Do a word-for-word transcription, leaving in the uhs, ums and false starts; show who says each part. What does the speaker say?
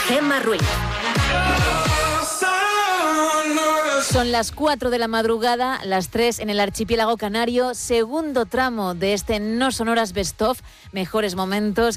Speaker 1: Gemma Ruiz.
Speaker 2: Son las cuatro de la madrugada, las tres en el archipiélago canario, segundo tramo de este No Sonoras Best Of, mejores momentos